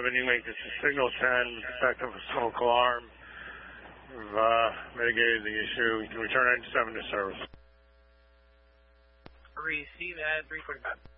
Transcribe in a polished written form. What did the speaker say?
97, you make this a signal 10, effective smoke alarm. We've mitigated the issue. You can return 97 to service. Receive at 345.